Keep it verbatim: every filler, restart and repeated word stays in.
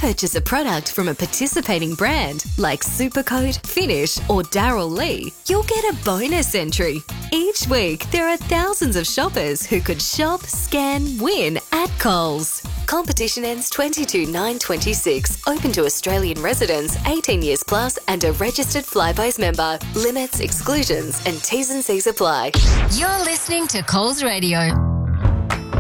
purchase a product from a participating brand like Supercoat, Finish or Darryl Lee, you'll get a bonus entry. Each week, there are thousands of shoppers who could shop, scan, win at Coles. Competition ends twenty-two nine twenty-six. Open to Australian residents eighteen years plus and a registered Flybuys member. Limits, exclusions and T's and C's apply. You're listening to Coles Radio.